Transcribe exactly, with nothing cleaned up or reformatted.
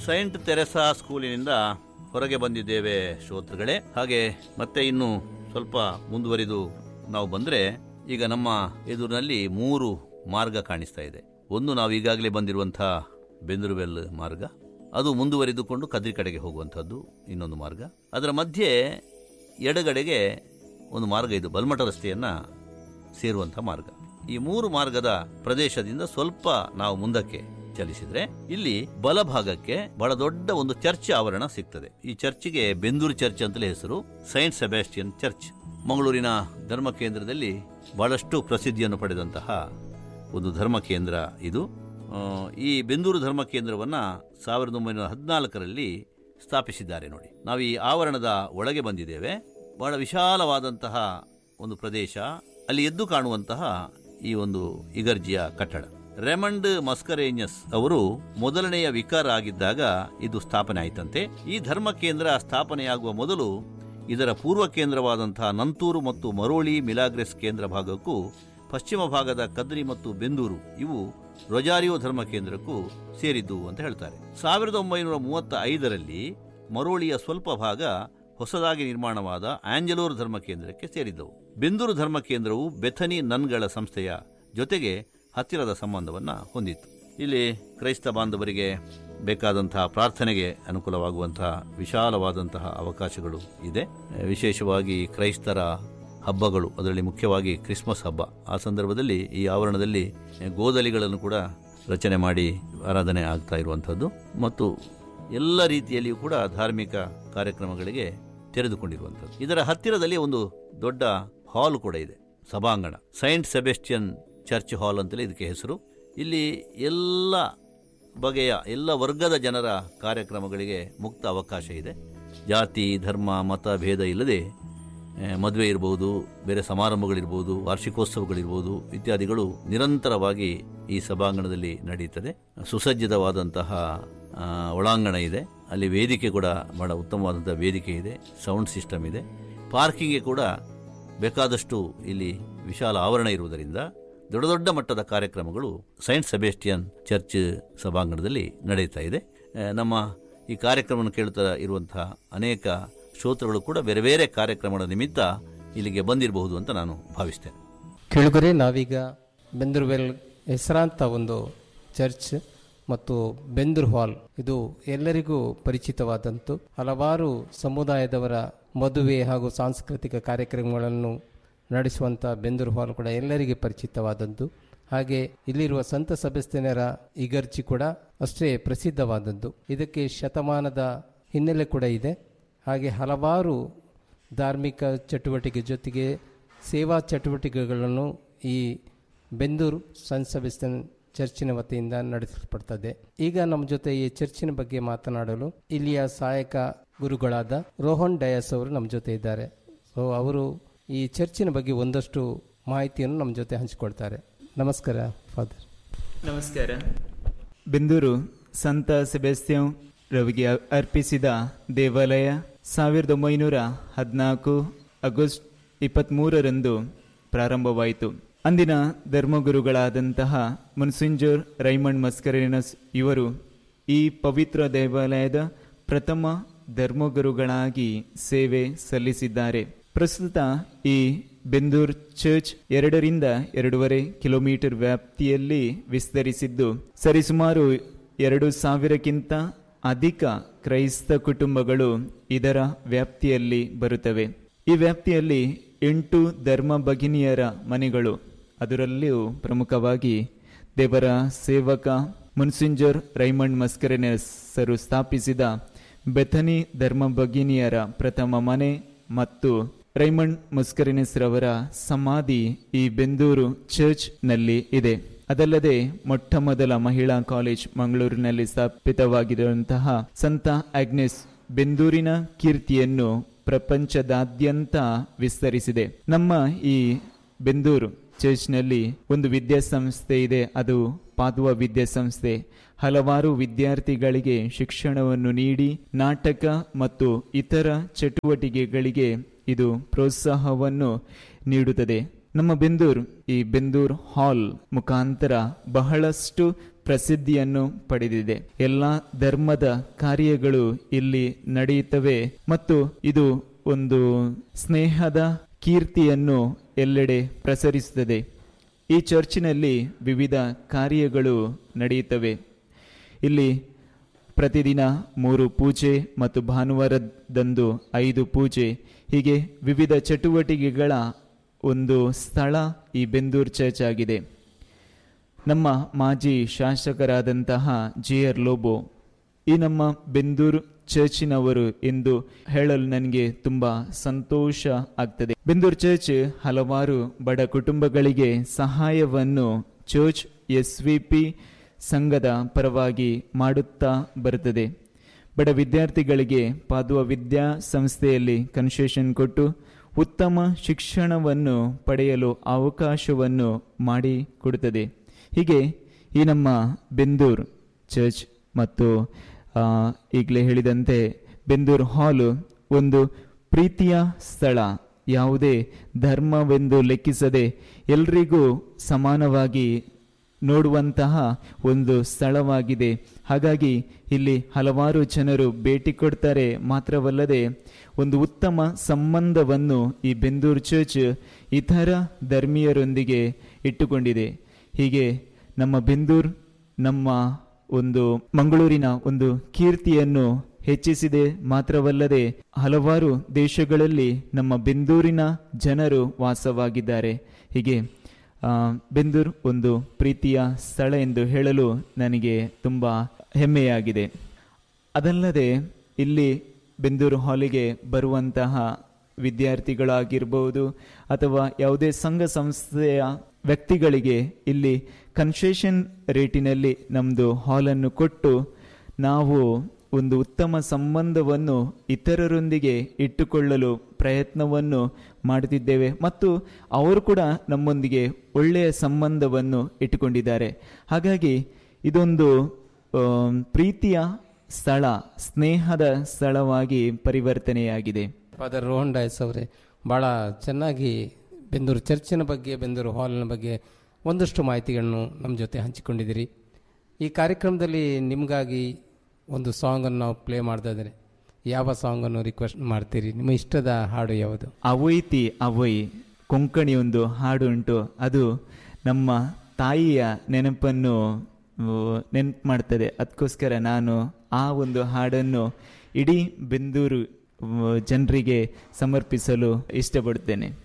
Saint Theresa ಸ್ಕೂಲಿನಿಂದ ಹೊರಗೆ ಬಂದಿದ್ದೇವೆ ಶ್ರೋತೃಗಳೇ. ಹಾಗೆ ಮತ್ತೆ ಇನ್ನು ಸ್ವಲ್ಪ ಮುಂದುವರಿದು ನಾವು ಬಂದ್ರೆ ಈಗ ನಮ್ಮ ಎದುರಿನಲ್ಲಿ ಮೂರು ಮಾರ್ಗ ಕಾಣಿಸ್ತಾ ಇದೆ. ಒಂದು ನಾವು ಈಗಾಗಲೇ ಬಂದಿರುವಂತಹ ಬೆಂದೂರುವೆಲ್ ಮಾರ್ಗ, ಅದು ಮುಂದುವರಿದುಕೊಂಡು ಕದ್ರಿ ಕಡೆಗೆ ಹೋಗುವಂಥದ್ದು ಇನ್ನೊಂದು ಮಾರ್ಗ. ಅದರ ಮಧ್ಯೆ ಎಡಗಡೆಗೆ ಒಂದು ಮಾರ್ಗ ಇದು ಬಲ್ಮಠ ರಸ್ತೆಯನ್ನ ಸೇರುವಂತಹ ಮಾರ್ಗ. ಈ ಮೂರು ಮಾರ್ಗದ ಪ್ರದೇಶದಿಂದ ಸ್ವಲ್ಪ ನಾವು ಮುಂದಕ್ಕೆ ಚಲಿಸಿದ್ರೆ ಇಲ್ಲಿ ಬಲಭಾಗಕ್ಕೆ ಬಹಳ ದೊಡ್ಡ ಒಂದು ಚರ್ಚ್ ಆವರಣ ಸಿಗ್ತದೆ. ಈ ಚರ್ಚ್ಗೆ ಬೆಂದೂರು ಚರ್ಚ್ ಅಂತಲೇ ಹೆಸರು, ಸೈಂಟ್ ಸೆಬಾಸ್ಟಿಯನ್ ಚರ್ಚ್. ಮಂಗಳೂರಿನ ಧರ್ಮ ಕೇಂದ್ರದಲ್ಲಿ ಬಹಳಷ್ಟು ಪ್ರಸಿದ್ಧಿಯನ್ನು ಪಡೆದಂತಹ ಒಂದು ಧರ್ಮ ಕೇಂದ್ರ ಇದು. ಈ ಬೆಂದೂರು ಧರ್ಮ ಕೇಂದ್ರವನ್ನ ಸಾವಿರದ ಒಂಬೈನೂರ ಹದಿನಾಲ್ಕರಲ್ಲಿ ಸ್ಥಾಪಿಸಿದ್ದಾರೆ. ನೋಡಿ, ನಾವು ಈ ಆವರಣದ ಒಳಗೆ ಬಂದಿದ್ದೇವೆ. ಬಹಳ ವಿಶಾಲವಾದಂತಹ ಒಂದು ಪ್ರದೇಶ, ಅಲ್ಲಿ ಎದ್ದು ಕಾಣುವಂತಹ ಈ ಒಂದು ಇಗರ್ಜಿಯ ಕಟ್ಟಡ. ರೆಮಂಡ್ ಮಸ್ಕರೇನಿಯಸ್ ಅವರು ಮೊದಲನೆಯ ವಿಕಾರ ಆಗಿದ್ದಾಗ ಇದು ಸ್ಥಾಪನೆ ಆಯಿತಂತೆ. ಈ ಧರ್ಮ ಕೇಂದ್ರ ಸ್ಥಾಪನೆಯಾಗುವ ಮೊದಲು ಇದರ ಪೂರ್ವ ಕೇಂದ್ರವಾದಂತಹ ನಂತೂರು ಮತ್ತು ಮರೋಳಿ ಮಿಲಾಗ್ರೆಸ್ ಕೇಂದ್ರ ಭಾಗಕ್ಕೂ ಪಶ್ಚಿಮ ಭಾಗದ ಕದ್ರಿ ಮತ್ತು ಬೆಂದೂರು ಇವು ರೊಜಾರಿಯೋ ಧರ್ಮ ಕೇಂದ್ರಕ್ಕೂ ಸೇರಿದ್ದು ಅಂತ ಹೇಳ್ತಾರೆ. ಸಾವಿರದ ಒಂಬೈನೂರ ಮೂವತ್ತ ಐದರಲ್ಲಿ ಮರೋಳಿಯ ಸ್ವಲ್ಪ ಭಾಗ ಹೊಸದಾಗಿ ನಿರ್ಮಾಣವಾದ ಆಂಜಲೋರ್ ಧರ್ಮ ಕೇಂದ್ರಕ್ಕೆ ಸೇರಿದ್ದವು. ಬೆಂದೂರು ಧರ್ಮ ಕೇಂದ್ರವು ಬೆಥನಿ ನನ್ಗಳ ಸಂಸ್ಥೆಯ ಜೊತೆಗೆ ಹತ್ತಿರದ ಸಂಬಂಧವನ್ನ ಹೊಂದಿತ್ತು. ಇಲ್ಲಿ ಕ್ರೈಸ್ತ ಬಾಂಧವರಿಗೆ ಬೇಕಾದಂತಹ ಪ್ರಾರ್ಥನೆಗೆ ಅನುಕೂಲವಾಗುವಂತಹ ವಿಶಾಲವಾದಂತಹ ಅವಕಾಶಗಳು ಇದೆ. ವಿಶೇಷವಾಗಿ ಕ್ರೈಸ್ತರ ಹಬ್ಬಗಳು, ಅದರಲ್ಲಿ ಮುಖ್ಯವಾಗಿ ಕ್ರಿಸ್ಮಸ್ ಹಬ್ಬ, ಆ ಸಂದರ್ಭದಲ್ಲಿ ಈ ಆವರಣದಲ್ಲಿ ಗೋದಲಿಗಳನ್ನು ಕೂಡ ರಚನೆ ಮಾಡಿ ಆರಾಧನೆ ಆಗ್ತಾ ಇರುವಂಥದ್ದು ಮತ್ತು ಎಲ್ಲ ರೀತಿಯಲ್ಲಿಯೂ ಕೂಡ ಧಾರ್ಮಿಕ ಕಾರ್ಯಕ್ರಮಗಳಿಗೆ ತೆರೆದುಕೊಂಡಿರುವಂಥದ್ದು. ಇದರ ಹತ್ತಿರದಲ್ಲಿ ಒಂದು ದೊಡ್ಡ ಹಾಲ್ ಕೂಡ ಇದೆ, ಸಭಾಂಗಣ. ಸೈಂಟ್ ಸೆಬಾಸ್ಟಿಯನ್ ಚರ್ಚ್ ಹಾಲ್ ಅಂತಲೇ ಇದಕ್ಕೆ ಹೆಸರು. ಇಲ್ಲಿ ಎಲ್ಲ ಬಗೆಯ ಎಲ್ಲ ವರ್ಗದ ಜನರ ಕಾರ್ಯಕ್ರಮಗಳಿಗೆ ಮುಕ್ತ ಅವಕಾಶ ಇದೆ. ಜಾತಿ, ಧರ್ಮ, ಮತ ಭೇದ ಇಲ್ಲದೆ ಮದುವೆ ಇರಬಹುದು, ಬೇರೆ ಸಮಾರಂಭಗಳಿರ್ಬೋದು, ವಾರ್ಷಿಕೋತ್ಸವಗಳಿರ್ಬೋದು ಇತ್ಯಾದಿಗಳು ನಿರಂತರವಾಗಿ ಈ ಸಭಾಂಗಣದಲ್ಲಿ ನಡೆಯುತ್ತದೆ. ಸುಸಜ್ಜಿತವಾದಂತಹ ಒಳಾಂಗಣ ಇದೆ. ಅಲ್ಲಿ ವೇದಿಕೆ ಕೂಡ ಬಹಳ ಉತ್ತಮವಾದಂತಹ ವೇದಿಕೆ ಇದೆ, ಸೌಂಡ್ ಸಿಸ್ಟಮ್ ಇದೆ. ಪಾರ್ಕಿಂಗ್ಗೆ ಕೂಡ ಬೇಕಾದಷ್ಟು ಇಲ್ಲಿ ವಿಶಾಲ ಆವರಣ ಇರುವುದರಿಂದ ದೊಡ್ಡ ದೊಡ್ಡ ಮಟ್ಟದ ಕಾರ್ಯಕ್ರಮಗಳು ಸೈಂಟ್ ಸೆಬಾಸ್ಟಿಯನ್ ಚರ್ಚ್ ಸಭಾಂಗಣದಲ್ಲಿ ನಡೆಯುತ್ತಾ ಇದೆ. ನಮ್ಮ ಈ ಕಾರ್ಯಕ್ರಮವನ್ನು ಕೇಳುತ್ತಾ ಇರುವಂತಹ ಅನೇಕ ಶ್ರೋತೃಗಳು ಕೂಡ ಬೇರೆ ಬೇರೆ ಕಾರ್ಯಕ್ರಮಗಳ ನಿಮಿತ್ತ ಇಲ್ಲಿಗೆ ಬಂದಿರಬಹುದು ಅಂತ ನಾನು ಭಾವಿಸ್ತೇನೆ. ಕೇಳುಗರೆ, ನಾವೀಗ ಬೆಂದೂರುವೆಲ್ ಹೆಸರಾಂತ ಒಂದು ಚರ್ಚ್ ಮತ್ತು ಬೆಂದೂರು ಹಾಲ್, ಇದು ಎಲ್ಲರಿಗೂ ಪರಿಚಿತವಾದಂತು. ಹಲವಾರು ಸಮುದಾಯದವರ ಮದುವೆ ಹಾಗೂ ಸಾಂಸ್ಕೃತಿಕ ಕಾರ್ಯಕ್ರಮಗಳನ್ನು ನಡೆಸುವಂಥ ಬೆಂದೂರು ಹಾಲ್ ಕೂಡ ಎಲ್ಲರಿಗೆ ಪರಿಚಿತವಾದದ್ದು. ಹಾಗೆ ಇಲ್ಲಿರುವ ಸಂತ ಸೆಬಾಸ್ಟಿಯನರ ಇಗರ್ಜಿ ಕೂಡ ಅಷ್ಟೇ ಪ್ರಸಿದ್ಧವಾದದ್ದು. ಇದಕ್ಕೆ ಶತಮಾನದ ಹಿನ್ನೆಲೆ ಕೂಡ ಇದೆ. ಹಾಗೆ ಹಲವಾರು ಧಾರ್ಮಿಕ ಚಟುವಟಿಕೆ ಜೊತೆಗೆ ಸೇವಾ ಚಟುವಟಿಕೆಗಳನ್ನು ಈ ಬೆಂದೂರು ಸಂತ ಸೆಬಾಸ್ಟಿಯನ್ ಚರ್ಚಿನ ವತಿಯಿಂದ ನಡೆಸಲ್ಪಡ್ತದೆ. ಈಗ ನಮ್ಮ ಜೊತೆ ಈ ಚರ್ಚಿನ ಬಗ್ಗೆ ಮಾತನಾಡಲು ಇಲ್ಲಿಯ ಸಹಾಯಕ ಗುರುಗಳಾದ ರೋಹನ್ ಡಯಾಸ್ ಅವರು ನಮ್ಮ ಜೊತೆ ಇದ್ದಾರೆ. ಸೊ ಅವರು ಈ ಚರ್ಚಿನ ಬಗ್ಗೆ ಒಂದಷ್ಟು ಮಾಹಿತಿಯನ್ನು ನಮ್ಮ ಜೊತೆ ಹಂಚಿಕೊಳ್ತಾರೆ. ನಮಸ್ಕಾರ ಫಾದರ್. ನಮಸ್ಕಾರ. ಬೆಂದೂರು ಸಂತ ಸೆಬಾಸ್ಟಿಯನ್ ರವಿಗೆ ಅರ್ಪಿಸಿದ ದೇವಾಲಯ ಸಾವಿರದ ಒಂಬೈನೂರ ಹದಿನಾಲ್ಕು ಆಗಸ್ಟ್ ಇಪ್ಪತ್ತ್ಮೂರರಂದು ಪ್ರಾರಂಭವಾಯಿತು. ಅಂದಿನ ಧರ್ಮಗುರುಗಳಾದಂತಹ ಮೊನ್ಸಿಂಜರ್ ರೈಮಂಡ್ ಮಸ್ಕರೇನಸ್ ಇವರು ಈ ಪವಿತ್ರ ದೇವಾಲಯದ ಪ್ರಥಮ ಧರ್ಮಗುರುಗಳಾಗಿ ಸೇವೆ ಸಲ್ಲಿಸಿದ್ದಾರೆ. ಪ್ರಸ್ತುತ ಈ ಬೆಂದೂರ್ ಚರ್ಚ್ ಎರಡರಿಂದ ಎರಡೂವರೆ ಕಿಲೋಮೀಟರ್ ವ್ಯಾಪ್ತಿಯಲ್ಲಿ ವಿಸ್ತರಿಸಿದ್ದು ಸರಿಸುಮಾರು ಎರಡು ಸಾವಿರಕ್ಕಿಂತ ಅಧಿಕ ಕ್ರೈಸ್ತ ಕುಟುಂಬಗಳು ಇದರ ವ್ಯಾಪ್ತಿಯಲ್ಲಿ ಬರುತ್ತವೆ. ಈ ವ್ಯಾಪ್ತಿಯಲ್ಲಿ ಎಂಟು ಧರ್ಮ ಭಗಿನಿಯರ ಮನೆಗಳು, ಅದರಲ್ಲಿಯೂ ಪ್ರಮುಖವಾಗಿ ದೇವರ ಸೇವಕ ಮೊನ್ಸಿಂಜರ್ ರೈಮಂಡ್ ಮಸ್ಕರೇನಸರು ಸ್ಥಾಪಿಸಿದ ಬೆಥನಿ ಧರ್ಮ ಭಗಿನಿಯರ ಪ್ರಥಮ ಮನೆ ಮತ್ತು ರೈಮಂಡ್ ಮಸ್ಕರೇನಸ್ ರವರ ಸಮಾಧಿ ಈ ಬೆಂದೂರು ಚರ್ಚ್ ನಲ್ಲಿ ಇದೆ. ಅದಲ್ಲದೆ ಮೊಟ್ಟ ಮೊದಲ ಮಹಿಳಾ ಕಾಲೇಜ್ ಮಂಗಳೂರಿನಲ್ಲಿ ಸ್ಥಾಪಿತವಾಗಿರುವಂತಹ ಸಂತ ಆಗ್ನೆಸ್ ಬೆಂದೂರಿನ ಕೀರ್ತಿಯನ್ನು ಪ್ರಪಂಚದಾದ್ಯಂತ ವಿಸ್ತರಿಸಿದೆ. ನಮ್ಮ ಈ ಬೆಂದೂರು ಚರ್ಚ್ನಲ್ಲಿ ಒಂದು ವಿದ್ಯಾಸಂಸ್ಥೆ ಇದೆ, ಅದು ಪಾದುವ ವಿದ್ಯಾಸಂಸ್ಥೆ. ಹಲವಾರು ವಿದ್ಯಾರ್ಥಿಗಳಿಗೆ ಶಿಕ್ಷಣವನ್ನು ನೀಡಿ ನಾಟಕ ಮತ್ತು ಇತರ ಚಟುವಟಿಕೆಗಳಿಗೆ ಇದು ಪ್ರೋತ್ಸಾಹವನ್ನು ನೀಡುತ್ತದೆ. ನಮ್ಮ ಬೆಂದೂರು ಈ ಬೆಂದೂರ್ ಹಾಲ್ ಮುಖಾಂತರ ಬಹಳಷ್ಟು ಪ್ರಸಿದ್ಧಿಯನ್ನು ಪಡೆದಿದೆ. ಎಲ್ಲ ಧರ್ಮದ ಕಾರ್ಯಗಳು ಇಲ್ಲಿ ನಡೆಯುತ್ತವೆ ಮತ್ತು ಇದು ಒಂದು ಸ್ನೇಹದ ಕೀರ್ತಿಯನ್ನು ಎಲ್ಲೆಡೆ ಪ್ರಸರಿಸುತ್ತದೆ. ಈ ಚರ್ಚಿನಲ್ಲಿ ವಿವಿಧ ಕಾರ್ಯಗಳು ನಡೆಯುತ್ತವೆ. ಇಲ್ಲಿ ಪ್ರತಿದಿನ ಮೂರು ಪೂಜೆ ಮತ್ತು ಭಾನುವಾರದಂದು ಐದು ಪೂಜೆ, ಹೀಗೆ ವಿವಿಧ ಚಟುವಟಿಕೆಗಳ ಒಂದು ಸ್ಥಳ ಈ ಬೆಂದೂರು ಚರ್ಚ್ ಆಗಿದೆ. ನಮ್ಮ ಮಾಜಿ ಶಾಸಕರಾದಂತಹ ಜೆ ಆರ್ ಲೋಬೋ ಈ ನಮ್ಮ ಬೆಂದೂರು ಚರ್ಚಿನವರು ಎಂದು ಹೇಳಲು ನನಗೆ ತುಂಬ ಸಂತೋಷ ಆಗ್ತದೆ. ಬೆಂದೂರು ಚರ್ಚ್ ಹಲವಾರು ಬಡ ಕುಟುಂಬಗಳಿಗೆ ಸಹಾಯವನ್ನು ಚರ್ಚ್ ಎಸ್ ವಿ ಪಿ ಸಂಘದ ಪರವಾಗಿ ಮಾಡುತ್ತಾ ಬರುತ್ತದೆ. ಬಡ ವಿದ್ಯಾರ್ಥಿಗಳಿಗೆ ಪಾದುವ ವಿದ್ಯಾ ಸಂಸ್ಥೆಯಲ್ಲಿ ಕನ್ಸೆಷನ್ ಕೊಟ್ಟು ಉತ್ತಮ ಶಿಕ್ಷಣವನ್ನು ಪಡೆಯಲು ಅವಕಾಶವನ್ನು ಮಾಡಿಕೊಡುತ್ತದೆ. ಹೀಗೆ ಈ ನಮ್ಮ ಬೆಂದೂರು ಚರ್ಚ್ ಮತ್ತು ಈಗಲೇ ಹೇಳಿದಂತೆ ಬೆಂದೂರು ಹಾಲು ಒಂದು ಪ್ರೀತಿಯ ಸ್ಥಳ. ಯಾವುದೇ ಧರ್ಮವೆಂದು ಲೆಕ್ಕಿಸದೆ ಎಲ್ರಿಗೂ ಸಮಾನವಾಗಿ ನೋಡುವಂತಹ ಒಂದು ಸ್ಥಳವಾಗಿದೆ. ಹಾಗಾಗಿ ಇಲ್ಲಿ ಹಲವಾರು ಜನರು ಭೇಟಿ ಕೊಡ್ತಾರೆ. ಮಾತ್ರವಲ್ಲದೆ ಒಂದು ಉತ್ತಮ ಸಂಬಂಧವನ್ನು ಈ ಬೆಂದೂರು ಚರ್ಚ್ ಇತರ ಧರ್ಮೀಯರೊಂದಿಗೆ ಇಟ್ಟುಕೊಂಡಿದೆ. ಹೀಗೆ ನಮ್ಮ ಬೆಂದೂರು ನಮ್ಮ ಒಂದು ಮಂಗಳೂರಿನ ಒಂದು ಕೀರ್ತಿಯನ್ನು ಹೆಚ್ಚಿಸಿದೆ. ಮಾತ್ರವಲ್ಲದೆ ಹಲವಾರು ದೇಶಗಳಲ್ಲಿ ನಮ್ಮ ಬೆಂದೂರಿನ ಜನರು ವಾಸವಾಗಿದ್ದಾರೆ. ಹೀಗೆ ಬೆಂದೂರು ಒಂದು ಪ್ರೀತಿಯ ಸ್ಥಳ ಎಂದು ಹೇಳಲು ನನಗೆ ತುಂಬ ಹೆಮ್ಮೆಯಾಗಿದೆ. ಅದಲ್ಲದೆ ಇಲ್ಲಿ ಬೆಂದೂರು ಹಾಲಿಗೆ ಬರುವಂತಹ ವಿದ್ಯಾರ್ಥಿಗಳಾಗಿರ್ಬೋದು ಅಥವಾ ಯಾವುದೇ ಸಂಘ ಸಂಸ್ಥೆಯ ವ್ಯಕ್ತಿಗಳಿಗೆ ಇಲ್ಲಿ ಕನ್ಸೆಷನ್ ರೇಟಿನಲ್ಲಿ ನಮ್ಮದು ಹಾಲನ್ನು ಕೊಟ್ಟು ನಾವು ಒಂದು ಉತ್ತಮ ಸಂಬಂಧವನ್ನು ಇತರರೊಂದಿಗೆ ಇಟ್ಟುಕೊಳ್ಳಲು ಪ್ರಯತ್ನವನ್ನು ಮಾಡುತ್ತಿದ್ದೇವೆ ಮತ್ತು ಅವರು ಕೂಡ ನಮ್ಮೊಂದಿಗೆ ಒಳ್ಳೆಯ ಸಂಬಂಧವನ್ನು ಇಟ್ಟುಕೊಂಡಿದ್ದಾರೆ. ಹಾಗಾಗಿ ಇದೊಂದು ಪ್ರೀತಿಯ ಸ್ಥಳ, ಸ್ನೇಹದ ಸ್ಥಳವಾಗಿ ಪರಿವರ್ತನೆಯಾಗಿದೆ. ಫಾದರ್ ರೋಹನ್ ಡಯಸ್ ಅವರೇ, ಭಾಳ ಚೆನ್ನಾಗಿ ಬೆಂದೂರು ಚರ್ಚಿನ ಬಗ್ಗೆ, ಬೆಂದೂರು ಹಾಲಿನ ಬಗ್ಗೆ ಒಂದಷ್ಟು ಮಾಹಿತಿಗಳನ್ನು ನಮ್ಮ ಜೊತೆ ಹಂಚಿಕೊಂಡಿದ್ದೀರಿ. ಈ ಕಾರ್ಯಕ್ರಮದಲ್ಲಿ ನಿಮಗಾಗಿ ಒಂದು ಸಾಂಗನ್ನು ನಾವು ಪ್ಲೇ ಮಾಡ್ತಾ ಇದ್ದಾರೆ. ಯಾವ ಸಾಂಗನ್ನು ರಿಕ್ವೆಸ್ಟ್ ಮಾಡ್ತೀರಿ? ನಿಮ್ಮ ಇಷ್ಟದ ಹಾಡು ಯಾವುದು? ಅವೈತಿ ಅವೈ ಕೊಂಕಣಿ ಒಂದು ಹಾಡು ಉಂಟು. ಅದು ನಮ್ಮ ತಾಯಿಯ ನೆನಪನ್ನು ನೆನಪು ಮಾಡ್ತದೆ. ಅದಕ್ಕೋಸ್ಕರ ನಾನು ಆ ಒಂದು ಹಾಡನ್ನು ಇಡೀ ಬೆಂದೂರು ಜನರಿಗೆ ಸಮರ್ಪಿಸಲು ಇಷ್ಟಪಡುತ್ತೇನೆ.